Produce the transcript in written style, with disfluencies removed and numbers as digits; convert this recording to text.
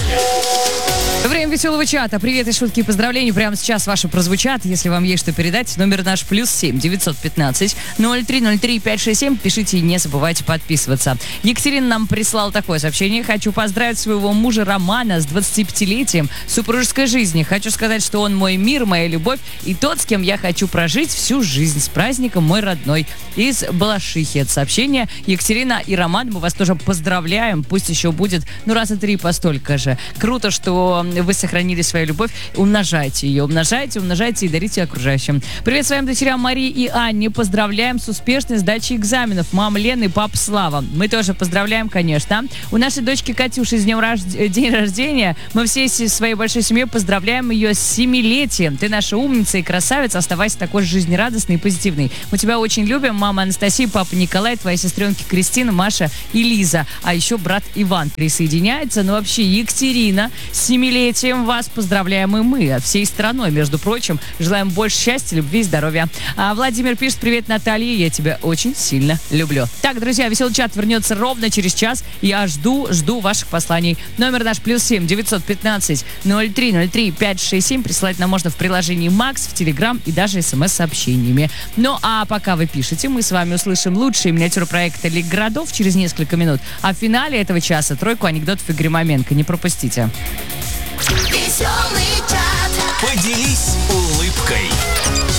Время веселого чата. Привет и шутки и поздравления прямо сейчас ваши прозвучат. Если вам есть что передать, номер наш +7 915 0303 567. Пишите и не забывайте подписываться. Екатерина нам прислала такое сообщение. Хочу поздравить своего мужа Романа с 25-летием супружеской жизни. Хочу сказать, что он мой мир, моя любовь и тот, с кем я хочу прожить всю жизнь. С праздником, мой родной. Из Балашихи это сообщение. Екатерина и Роман, мы вас тоже поздравляем. Пусть еще будет, раза 3 по столько же. Круто, что вы сохранили свою любовь, умножайте ее, умножайте и дарите окружающим. Привет своим дочерям Марии и Анне, поздравляем с успешной сдачей экзаменов. Мама Лена и папа Слава. Мы тоже поздравляем, конечно. У нашей дочки Катюши с день рождения. Мы всей своей большой семьей поздравляем ее с 7-летием. Ты наша умница и красавица, оставайся такой же жизнерадостной и позитивной. Мы тебя очень любим, мама Анастасия, папа Николай, твои сестренки Кристина, Маша и Лиза. А еще брат Иван присоединяется. Вообще, Екатерина, с 7-летием вас поздравляем и мы, всей страной, между прочим. Желаем больше счастья, любви и здоровья. Владимир пишет: привет, Наталья, я тебя очень сильно люблю. Так, друзья, веселый чат вернется ровно через час. Я жду ваших посланий. Номер наш +7 915 0303 567. Присылать нам можно в приложении Макс, в Телеграм и даже СМС-сообщениями. А пока вы пишете, мы с вами услышим лучшие миниатюры проекта Лиг городов через несколько минут. А в финале этого часа тройку анекдотов Игоря Маменко. Не пропустите. Веселый чат. Поделись улыбкой.